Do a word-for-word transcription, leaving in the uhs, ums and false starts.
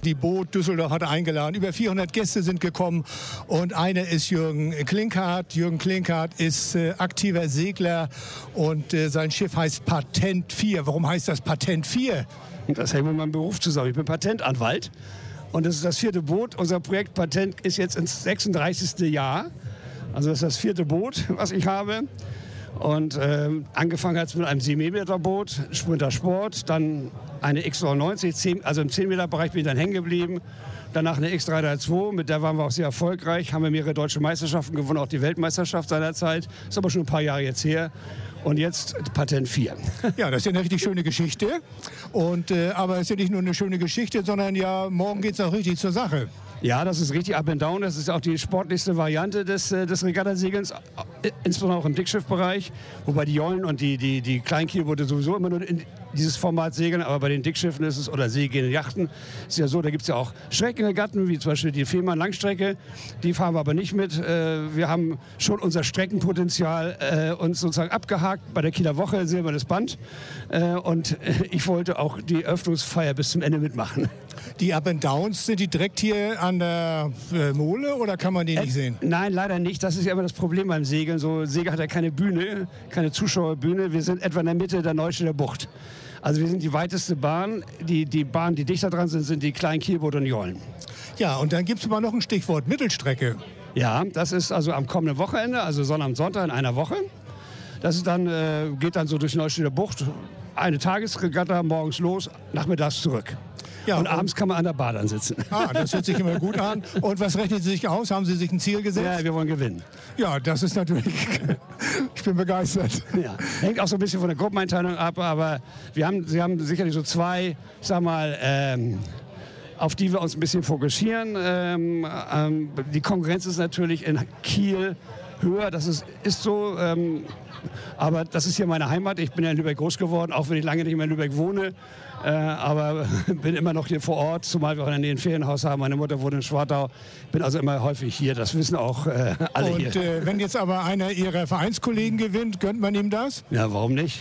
Die Boot Düsseldorf hat eingeladen. Über vierhundert Gäste sind gekommen und einer ist Jürgen Klinkhardt. Jürgen Klinkhardt ist äh, aktiver Segler und äh, sein Schiff heißt Patent vier. Warum heißt das Patent vier? Das hängt mit meinem Beruf zusammen. Ich bin Patentanwalt und das ist das vierte Boot. Unser Projekt Patent ist jetzt ins sechsunddreißigste Jahr. Also das ist das vierte Boot, was ich habe. Und äh, angefangen hat es mit einem sieben Meter Boot, Sprinter Sport, dann eine X neunundneunzig, zehn, also im zehn Meter Bereich bin ich dann hängen geblieben. Danach eine X drei drei zwei, mit der waren wir auch sehr erfolgreich, haben wir mehrere deutsche Meisterschaften gewonnen, auch die Weltmeisterschaft seinerzeit. Ist aber schon ein paar Jahre jetzt her. Und jetzt Patent vier. Ja, das ist ja eine richtig schöne Geschichte. Und, äh, aber es ist ja nicht nur eine schöne Geschichte, sondern ja, morgen geht es auch richtig zur Sache. Ja, das ist richtig up and down. Das ist auch die sportlichste Variante des, des Regattasegelns, insbesondere auch im Dickschiffbereich. Wobei die Jollen und die, die, die Kleinkielboote sowieso immer nur in dieses Format segeln. Aber bei den Dickschiffen ist es, oder seegehenden Yachten, ist ja so, da gibt es ja auch Streckenregatten, wie zum Beispiel die Fehmarn-Langstrecke. Die fahren wir aber nicht mit. Wir haben schon unser Streckenpotenzial uns sozusagen abgehakt. Bei der Kieler Woche sehen wir das Band. Und ich wollte auch die Öffnungsfeier bis zum Ende mitmachen. Die Up and Downs, sind die direkt hier an der äh, Mole oder kann man die nicht sehen? Äh, nein, leider nicht. Das ist ja immer das Problem beim Segeln. So, Segel hat ja keine Bühne, keine Zuschauerbühne. Wir sind etwa in der Mitte der Neustädter Bucht. Also wir sind die weiteste Bahn. Die, die Bahnen, die dichter dran sind, sind die kleinen Kielboote und Jollen. Ja, und dann gibt es aber noch ein Stichwort, Mittelstrecke. Ja, das ist also am kommenden Wochenende, also Sonnabend, Sonntag in einer Woche. Das ist dann, äh, geht dann so durch Neustädter Bucht. Eine Tagesregatta, morgens los, nachmittags zurück. Ja, und, und abends kann man an der Bar dann sitzen. Ah, das hört sich immer gut an. Und was rechnen Sie sich aus? Haben Sie sich ein Ziel gesetzt? Ja, wir wollen gewinnen. Ja, das ist natürlich... Ich bin begeistert. Ja, hängt auch so ein bisschen von der Gruppeneinteilung ab, aber wir haben, Sie haben sicherlich so zwei, ich sag mal, ähm, auf die wir uns ein bisschen fokussieren. Ähm, ähm, die Konkurrenz ist natürlich in Kiel höher, das ist, ist so. Ähm, aber das ist hier meine Heimat. Ich bin ja in Lübeck groß geworden, auch wenn ich lange nicht mehr in Lübeck wohne. Äh, aber bin immer noch hier vor Ort, zumal wir auch in der Nähe ein Ferienhaus haben. Meine Mutter wohnt in Schwartau. Bin also immer häufig hier. Das wissen auch äh, alle Und, hier. Und äh, wenn jetzt aber einer Ihrer Vereinskollegen gewinnt, gönnt man ihm das? Ja, warum nicht?